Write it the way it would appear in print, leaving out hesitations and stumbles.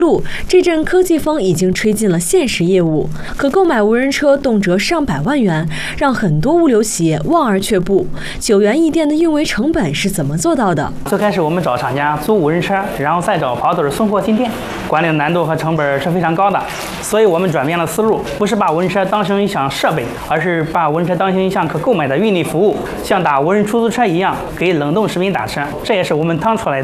路，这阵科技风已经吹进了现实业务，可购买无人车动辄上百万元，让很多物流企业望而却步。9元一店的运维成本是怎么做到的？ 最开始我们找厂家租无人车，然后再找跑腿送货进店，管理的难度和成本是非常高的。所以我们转变了思路，不是把无人车当成一项设备，而是把无人车当成一项可购买的运力服务，像打无人出租车一样，给冷冻食品打车。这也是我们趟出来的